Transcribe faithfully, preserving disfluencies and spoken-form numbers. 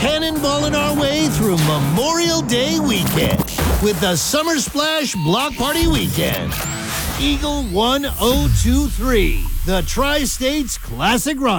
cannonballing our way through Memorial Day weekend with the Summer Splash Block Party Weekend. Eagle one oh two three, the Tri-States Classic Rock.